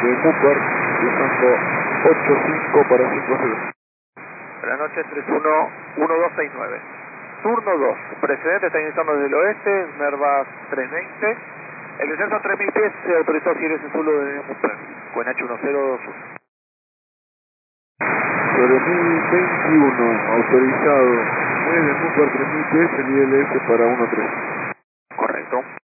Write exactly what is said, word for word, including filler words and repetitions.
de Cooper, usando ocho cinco para cinco cero. Buenas noches, tres uno uno dos seis nueve. Turno dos, precedente está iniciando desde el oeste, Mervas trescientos veinte. El descenso a tres mil pies se autorizó a seguir ese suelo de Cooper, con H uno cero dos uno. Sobre mil veintiuno, autorizado desde Cooper tres mil pies, el I L S para uno tres. Correcto.